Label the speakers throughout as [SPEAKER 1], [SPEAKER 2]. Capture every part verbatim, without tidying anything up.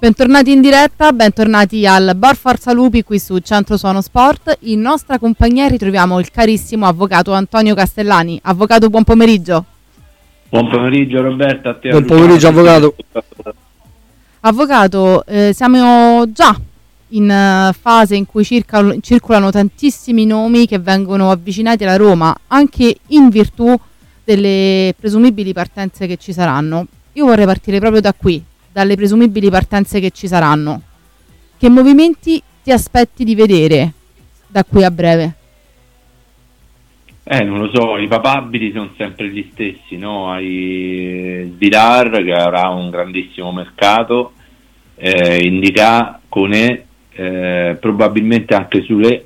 [SPEAKER 1] Bentornati in diretta, bentornati al Bar Forza Lupi qui su Centro Suono Sport. In nostra compagnia ritroviamo il carissimo avvocato Antonio Castellani. Avvocato, buon pomeriggio.
[SPEAKER 2] Buon pomeriggio Roberta, a te.
[SPEAKER 3] Buon pomeriggio avvocato.
[SPEAKER 1] Avvocato, eh, siamo già in uh, fase in cui circa, circolano tantissimi nomi che vengono avvicinati alla Roma, anche in virtù delle presumibili partenze che ci saranno. Io vorrei partire proprio da qui, dalle presumibili partenze che ci saranno. Che movimenti ti aspetti di vedere da qui a breve?
[SPEAKER 2] Eh, non lo so, i papabili sono sempre gli stessi, no? Hai Svilar che avrà un grandissimo mercato, eh, Indica, Koné, eh, probabilmente anche Sule,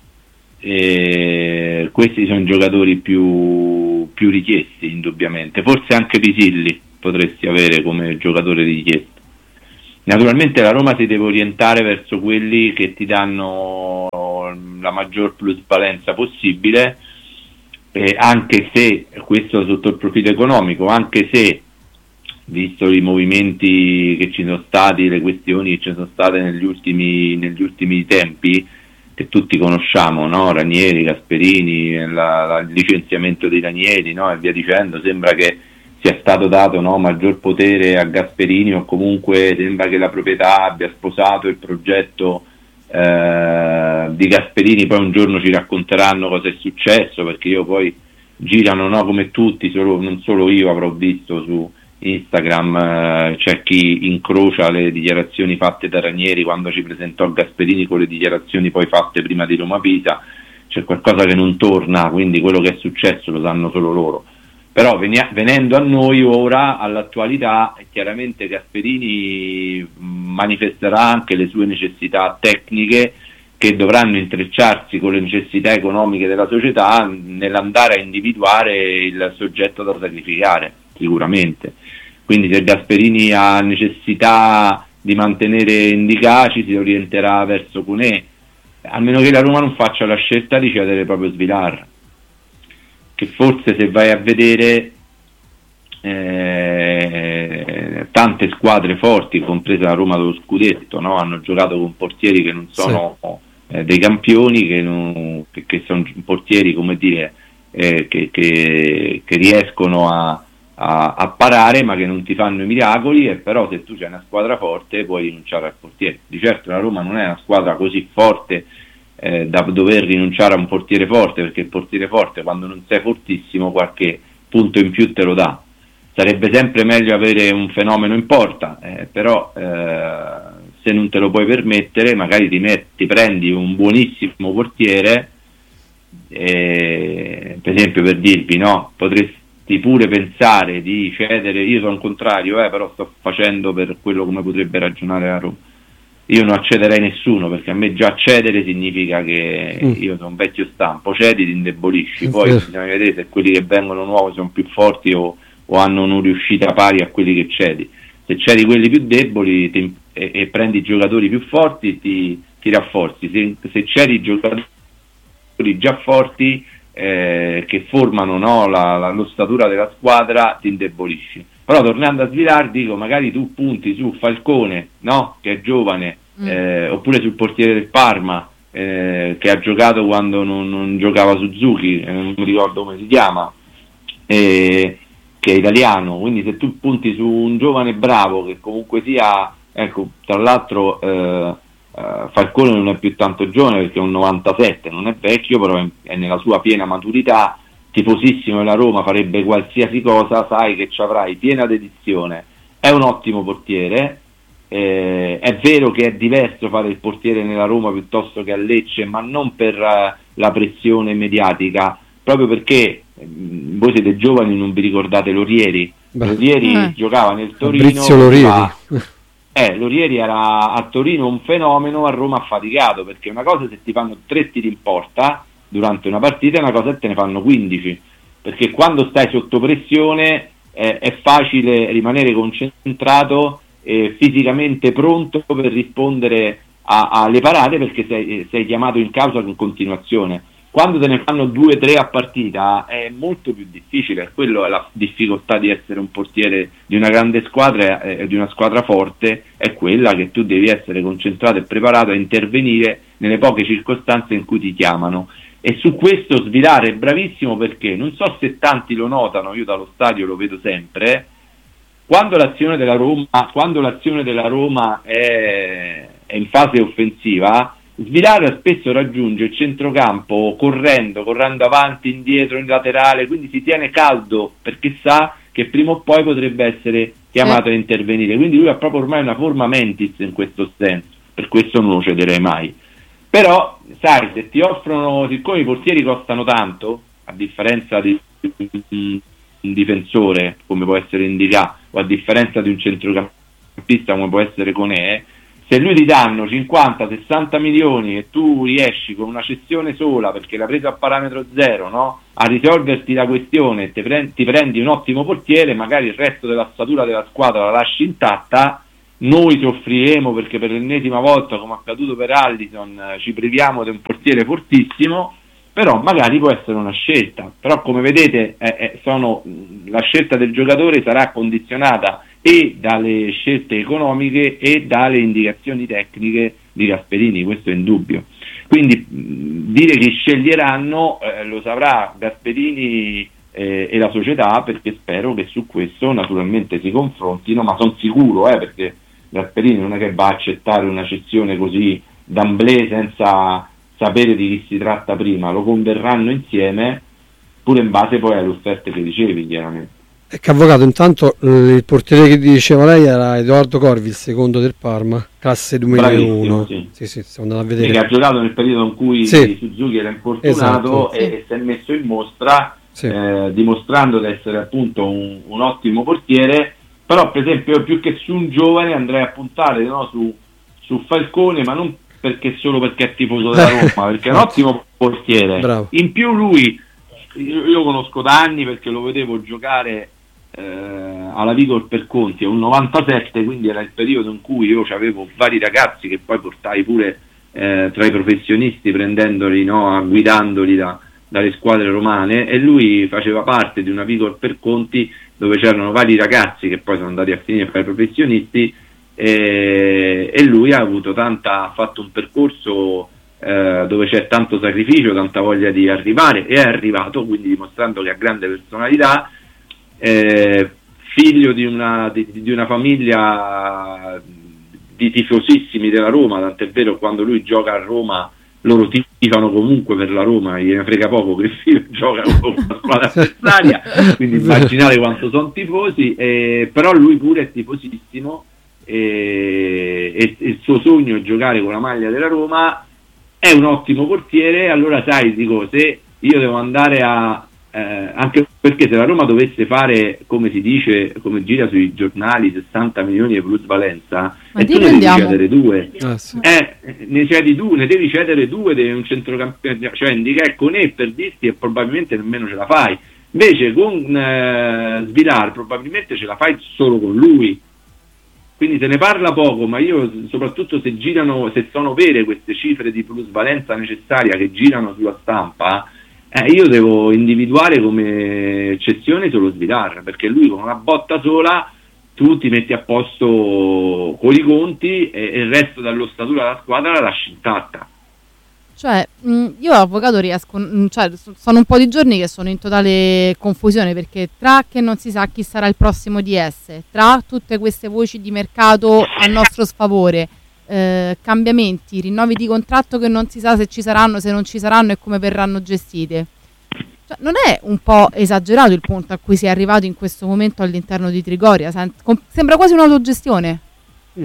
[SPEAKER 2] eh, questi sono i giocatori più, più richiesti indubbiamente, forse anche Pisilli potresti avere come giocatore richiesto. Naturalmente la Roma si deve orientare verso quelli che ti danno la maggior plusvalenza possibile, eh, anche se, questo sotto il profilo economico, anche se, visto i movimenti che ci sono stati, le questioni che ci sono state negli ultimi, negli ultimi tempi, che tutti conosciamo, no? Ranieri, Gasperini, la, la, il licenziamento di Ranieri, no? E via dicendo, sembra che sia stato dato, no, maggior potere a Gasperini, o comunque sembra che la proprietà abbia sposato il progetto eh, di Gasperini. Poi un giorno ci racconteranno cosa è successo, perché io poi girano, no, come tutti, solo, non solo io avrò visto su Instagram, eh, c'è chi incrocia le dichiarazioni fatte da Ranieri quando ci presentò Gasperini con le dichiarazioni poi fatte prima di Roma Pisa. C'è qualcosa che non torna, quindi quello che è successo lo sanno solo loro. Però venia, venendo a noi ora, all'attualità, chiaramente Gasperini manifesterà anche le sue necessità tecniche, che dovranno intrecciarsi con le necessità economiche della società nell'andare a individuare il soggetto da sacrificare, sicuramente. Quindi se Gasperini ha necessità di mantenere Indica, ci si orienterà verso Koné, a meno che la Roma non faccia la scelta di cedere proprio Svilar, che forse, se vai a vedere, eh, tante squadre forti, compresa la Roma dello scudetto, no? Hanno giocato con portieri che non sono sì. eh, dei campioni, che, non, che, che sono portieri, come dire, eh, che, che, che riescono a, a, a parare, ma che non ti fanno i miracoli. E però se tu c'hai una squadra forte puoi rinunciare al portiere. Di certo la Roma non è una squadra così forte Eh, da dover rinunciare a un portiere forte, perché il portiere forte, quando non sei fortissimo, qualche punto in più te lo dà. Sarebbe sempre meglio avere un fenomeno in porta, eh, però eh, se non te lo puoi permettere, magari ti, metti, prendi un buonissimo portiere, eh, per esempio, per dirvi, no, potresti pure pensare di cedere. Io sono al contrario, eh, però sto facendo per quello come potrebbe ragionare la Roma. Io non accederei nessuno, perché a me già accedere significa che mm. io sono un vecchio stampo, cedi, ti indebolisci. Poi mm. bisogna vedere se quelli che vengono nuovi sono più forti o, o hanno una riuscita pari a quelli che cedi. Se cedi quelli più deboli ti, e, e prendi giocatori più forti, ti, ti rafforzi. Se, se cedi giocatori già forti, eh, che formano, no, la, la, l'ossatura della squadra, ti indebolisci. Però tornando a Svilar, dico, magari tu punti su Falcone, no? Che è giovane, mm. eh, oppure sul portiere del Parma, eh, che ha giocato quando non, non giocava Suzuki, eh, non mi ricordo come si chiama, eh, che è italiano. Quindi se tu punti su un giovane bravo, che comunque sia, ecco, tra l'altro eh, eh, Falcone non è più tanto giovane, perché è un novantasette, non è vecchio, però è, è nella sua piena maturità. Tifosissimo della Roma, farebbe qualsiasi cosa, sai che ci avrai piena dedizione. È un ottimo portiere, eh, è vero che è diverso fare il portiere nella Roma piuttosto che a Lecce, ma non per uh, la pressione mediatica, proprio perché eh, voi siete giovani, non vi ricordate Lorieri. Beh, Lorieri eh. giocava nel Torino.
[SPEAKER 3] Fabrizio Lorieri.
[SPEAKER 2] Ma, eh, Lorieri era a Torino un fenomeno, a Roma affaticato, perché una cosa se ti fanno tre tiri in porta durante una partita, è una cosa che te ne fanno quindici, perché quando stai sotto pressione eh, è facile rimanere concentrato e fisicamente pronto per rispondere a, alle parate, perché sei, sei chiamato in causa con continuazione. quando te ne fanno due tre a partita è molto più difficile. Quello è la difficoltà di essere un portiere di una grande squadra e eh, di una squadra forte, è quella che tu devi essere concentrato e preparato a intervenire nelle poche circostanze in cui ti chiamano. E su questo Svilare è bravissimo, perché non so se tanti lo notano, io dallo stadio lo vedo sempre, quando l'azione della Roma, quando l'azione della Roma è, è in fase offensiva, Svilare spesso raggiunge il centrocampo correndo, correndo avanti, indietro, in laterale, quindi si tiene caldo perché sa che prima o poi potrebbe essere chiamato eh. a intervenire. Quindi lui ha proprio ormai una forma mentis in questo senso, per questo non lo cederei mai. Però, sai, se ti offrono, siccome i portieri costano tanto, a differenza di un difensore come può essere Indicà, o a differenza di un centrocampista come può essere Koné, se lui ti danno cinquanta sessanta milioni e tu riesci con una cessione sola, perché l'ha preso a parametro zero, no? A risolverti la questione e ti prendi, ti prendi un ottimo portiere, magari il resto della statura della squadra la lasci intatta, noi soffriremo perché per l'ennesima volta, come accaduto per Alisson, ci priviamo di un portiere fortissimo, però magari può essere una scelta. Però come vedete eh, eh, sono, la scelta del giocatore sarà condizionata e dalle scelte economiche e dalle indicazioni tecniche di Gasperini, questo è indubbio. Quindi mh, dire che sceglieranno eh, lo saprà Gasperini eh, e la società, perché spero che su questo naturalmente si confrontino, ma sono sicuro eh, perché Gasperini non è che va a accettare una cessione così d'amblè senza sapere di chi si tratta prima, lo converranno insieme, pure in base poi alle offerte che dicevi, chiaramente.
[SPEAKER 3] Ecco, avvocato, intanto il portiere che diceva lei era Edoardo Corvi, il secondo del Parma, classe duemilauno. Sì. Sì, sì, stiamo andando a vedere.
[SPEAKER 2] Che ha giocato nel periodo in cui sì. Suzuki era infortunato, esatto. e, e si è messo in mostra, sì. eh, dimostrando di essere appunto un, un ottimo portiere. Però per esempio più che su un giovane andrei a puntare, no, su, su Falcone, ma non perché solo perché è tifoso della Roma, perché è un ottimo portiere. Bravo. In più lui, io, io conosco da anni perché lo vedevo giocare eh, alla Vigor per Conti, è un novantasette, quindi era il periodo in cui io avevo vari ragazzi che poi portai pure eh, tra i professionisti, prendendoli, no, guidandoli da, dalle squadre romane, e lui faceva parte di una Vigor per Conti dove c'erano vari ragazzi che poi sono andati a finire fra i professionisti, e, e lui ha avuto tanta, ha fatto un percorso eh, dove c'è tanto sacrificio, tanta voglia di arrivare, e è arrivato, quindi dimostrando che ha grande personalità, eh, figlio di una, di, di una famiglia di tifosissimi della Roma, tant'è vero quando lui gioca a Roma loro tifano comunque per la Roma, gliene frega poco che il figlio gioca con una squadra avversaria, quindi immaginate quanto sono tifosi, eh, però lui pure è tifosissimo, eh, e, e il suo sogno è giocare con la maglia della Roma, è un ottimo portiere. Allora sai, dico, se io devo andare a eh, anche perché se la Roma dovesse fare, come si dice, come gira sui giornali, sessanta milioni di plusvalenza, ma e tu ne devi cedere due, ah, sì. eh, ne cedi due, ne devi cedere due, devi un centrocampista, cioè indica Koné per dirti, e probabilmente nemmeno ce la fai. Invece con eh, Svilar probabilmente ce la fai solo con lui, quindi se ne parla poco, ma io soprattutto se girano, se sono vere queste cifre di plusvalenza necessaria che girano sulla stampa, eh, io devo individuare come eccezione solo Svilar, perché lui con una botta sola tu ti metti a posto con i conti e, e il resto dell'ossatura della squadra la lasci intatta.
[SPEAKER 1] Cioè, mh, io avvocato riesco, mh, cioè, sono un po' di giorni che sono in totale confusione, perché tra che non si sa chi sarà il prossimo D S, tra tutte queste voci di mercato a nostro sfavore, eh, cambiamenti, rinnovi di contratto che non si sa se ci saranno, se non ci saranno e come verranno gestite. Cioè, non è un po' esagerato il punto a cui si è arrivato in questo momento all'interno di Trigoria? Sembra quasi un'autogestione. Mm.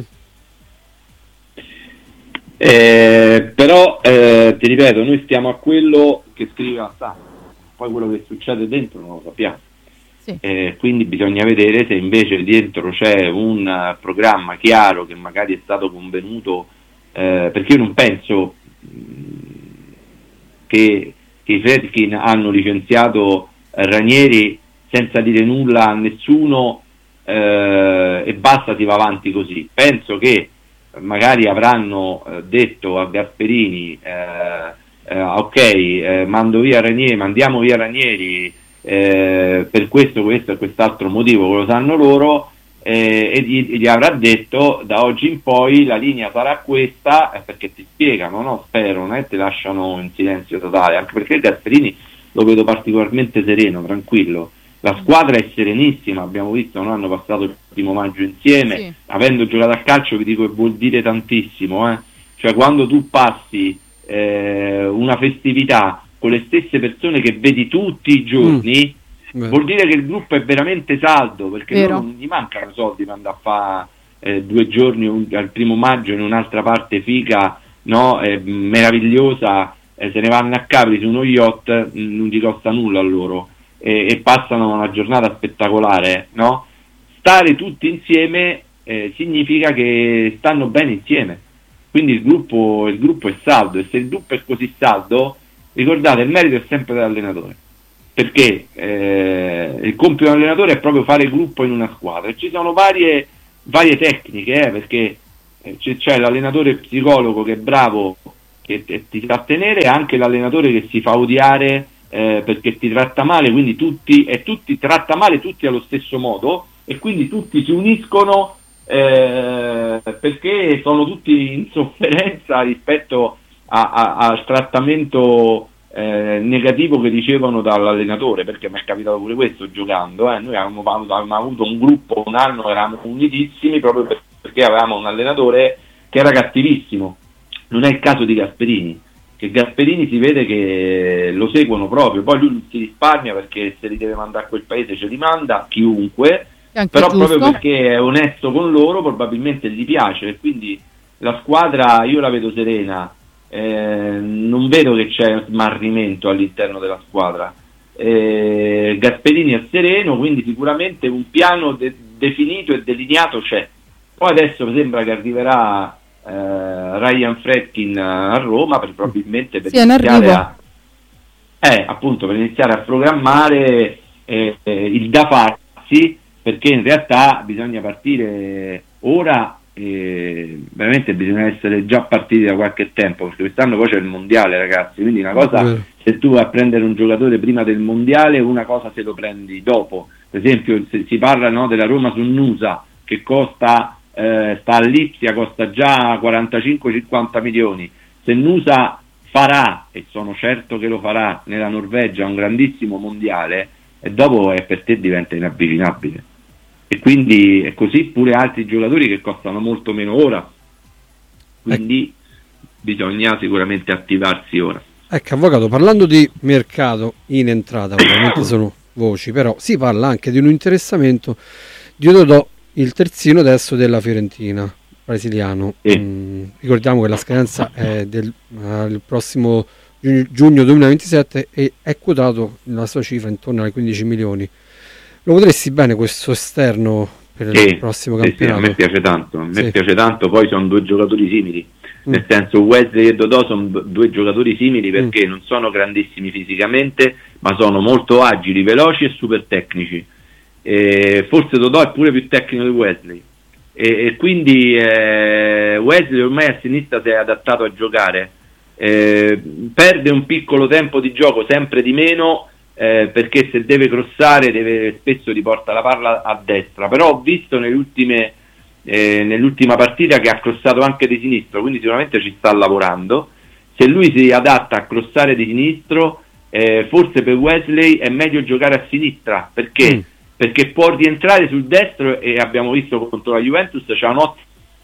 [SPEAKER 2] Eh, però eh, ti ripeto, noi stiamo a quello che scrive la stampa, poi quello che succede dentro non lo sappiamo. Sì. Eh, quindi bisogna vedere se invece dentro c'è un uh, programma chiaro che magari è stato convenuto, eh, perché io non penso mh, che, che i Fredkin hanno licenziato eh, Ranieri senza dire nulla a nessuno, eh, e basta, si va avanti così. Penso che magari avranno eh, detto a Gasperini eh, eh, ok, eh, mando via Ranieri, mandiamo via Ranieri eh, per questo, questo e quest'altro motivo, lo sanno loro, eh, e gli, gli avrà detto da oggi in poi la linea sarà questa, eh, perché ti spiegano, no? Spero, non è che ti lasciano in silenzio totale, anche perché Gasperini lo vedo particolarmente sereno, tranquillo. La squadra è serenissima, abbiamo visto, no? Hanno passato il primo maggio insieme, sì. Avendo giocato a calcio vi dico che vuol dire tantissimo, eh? Cioè quando tu passi eh, una festività con le stesse persone che vedi tutti i giorni, mm. vuol dire che il gruppo è veramente saldo, perché loro non gli mancano soldi per andare a fare eh, due giorni un, al primo maggio in un'altra parte figa, no? eh, meravigliosa, eh, se ne vanno a Capri su uno yacht, mh, non gli costa nulla a loro. E, e passano una giornata spettacolare, no? Stare tutti insieme eh, significa che stanno bene insieme, quindi il gruppo, il gruppo è saldo, e se il gruppo è così saldo, ricordate, il merito è sempre dell'allenatore, perché eh, il compito dell'allenatore è proprio fare gruppo in una squadra, e ci sono varie, varie tecniche, eh, perché eh, c'è, c'è l'allenatore psicologo che è bravo, che, che ti sa tenere, e anche l'allenatore che si fa odiare Eh, perché ti tratta male, quindi tutti e tutti tratta male tutti allo stesso modo, e quindi tutti si uniscono eh, perché sono tutti in sofferenza rispetto a, a, al trattamento eh, negativo che ricevono dall'allenatore, perché mi è capitato pure questo giocando, eh. Noi avevamo, avevamo avuto un gruppo un anno, eravamo unitissimi proprio perché avevamo un allenatore che era cattivissimo. Non è il caso di Gasperini, che Gasperini si vede che lo seguono proprio, poi lui si risparmia perché se li deve mandare a quel paese ce li manda chiunque, però giusto. Proprio perché è onesto con loro probabilmente gli piace, e quindi la squadra io la vedo serena, eh, non vedo che c'è smarrimento all'interno della squadra, eh, Gasperini è sereno, quindi sicuramente un piano de- definito e delineato c'è. Poi adesso sembra che arriverà Uh, Ryan Fredkin a Roma per, probabilmente per
[SPEAKER 1] sì,
[SPEAKER 2] iniziare a, eh, appunto per iniziare a programmare eh, eh, il da farsi, perché in realtà bisogna partire ora, eh, veramente bisogna essere già partiti da qualche tempo, perché quest'anno poi c'è il mondiale, ragazzi, quindi una cosa mm. se tu vai a prendere un giocatore prima del mondiale, una cosa se lo prendi dopo. Per esempio se si parla, no, della Roma su Nusa che costa Eh, sta all'Ipsia, costa già quarantacinque cinquanta milioni. Se Nusa farà, e sono certo che lo farà, nella Norvegia un grandissimo mondiale, e dopo è per te diventa inavvicinabile, e quindi è così pure altri giocatori che costano molto meno ora, quindi eh. bisogna sicuramente attivarsi ora.
[SPEAKER 3] Ecco, avvocato, parlando di mercato in entrata, ovviamente sono voci, però si parla anche di un interessamento di Dodò, il terzino destro della Fiorentina, brasiliano. Sì. Mm, ricordiamo che la scadenza è del uh, il prossimo giugno, giugno duemilaventisette e è quotato la sua cifra intorno ai quindici milioni. Lo vedresti bene questo esterno per sì, il prossimo
[SPEAKER 2] sì,
[SPEAKER 3] campionato?
[SPEAKER 2] Sì, a me piace tanto, a me
[SPEAKER 3] sì.
[SPEAKER 2] piace tanto, poi sono due giocatori simili, mm. nel senso Wesley e Dodò sono due giocatori simili perché mm. non sono grandissimi fisicamente, ma sono molto agili, veloci e super tecnici. Eh, forse Dodò è pure più tecnico di Wesley, e, e quindi eh, Wesley ormai a sinistra si è adattato a giocare, eh, perde un piccolo tempo di gioco, sempre di meno, eh, perché se deve crossare deve, spesso riporta la palla a destra, però ho visto nelle ultime, eh, nell'ultima partita che ha crossato anche di sinistro, quindi sicuramente ci sta lavorando. Se lui si adatta a crossare di sinistro, eh, forse per Wesley è meglio giocare a sinistra, perché mm. perché può rientrare sul destro, e abbiamo visto contro la Juventus c'è un ottimo,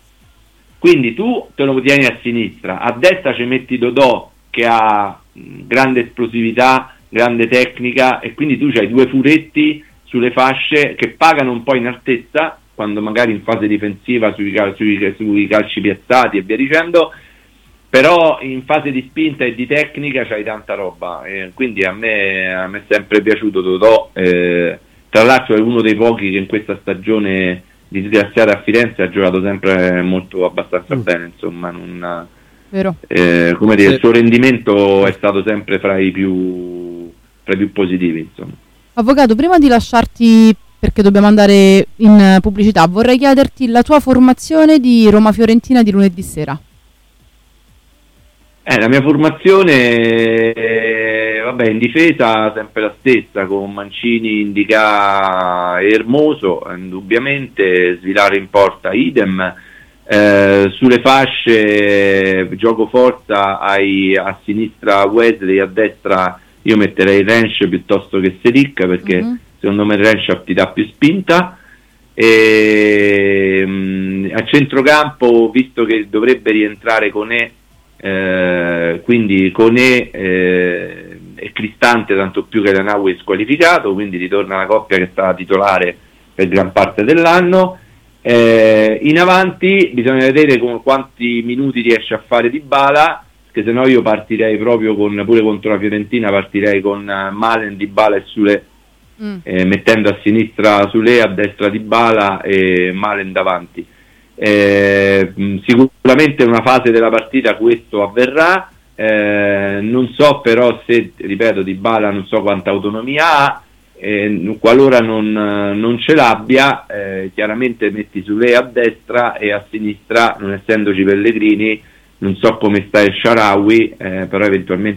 [SPEAKER 2] quindi tu te lo tieni a sinistra, a destra ci metti Dodò che ha grande esplosività, grande tecnica, e quindi tu c'hai due furetti sulle fasce che pagano un po' in altezza quando magari in fase difensiva sui, sui, sui calci piazzati e via dicendo, però in fase di spinta e di tecnica c'hai tanta roba, e quindi a me, a me è sempre piaciuto Dodò. eh, Tra l'altro è uno dei pochi che in questa stagione di disgraziata a Firenze ha giocato sempre molto abbastanza mm. bene, insomma, non,
[SPEAKER 1] Vero.
[SPEAKER 2] Eh, come dire, il suo rendimento è stato sempre fra i più, fra i più positivi, insomma.
[SPEAKER 1] Avvocato, prima di lasciarti, perché dobbiamo andare in pubblicità, vorrei chiederti la tua formazione di Roma-Fiorentina di lunedì sera.
[SPEAKER 2] Eh, la mia formazione, eh, vabbè, in difesa sempre la stessa, con Mancini, Indica e Hermoso, indubbiamente, Svilare in porta, idem. Eh, sulle fasce gioco forza, ai, a sinistra Wesley, a destra io metterei Rensch piuttosto che Selic, perché mm-hmm. secondo me Rensch ti dà più spinta. E, mh, a centrocampo, visto che dovrebbe rientrare Koné, Eh, quindi Koné eh, e Cristante, tanto più che Renaud è squalificato, quindi ritorna la coppia che è stata titolare per gran parte dell'anno. Eh, in avanti bisogna vedere con quanti minuti riesce a fare Dybala, che se no io partirei proprio con, pure contro la Fiorentina, partirei con Malen, Dybala e Sule, mm. eh, mettendo a sinistra Sule, a destra Dybala e Malen davanti. Eh, sicuramente in una fase della partita questo avverrà, eh, non so però se, ripeto, Dybala non so quanta autonomia ha, eh, qualora non, non ce l'abbia, eh, chiaramente metti Sule a destra e a sinistra, non essendoci Pellegrini, non so come sta il Shaarawy, eh, però eventualmente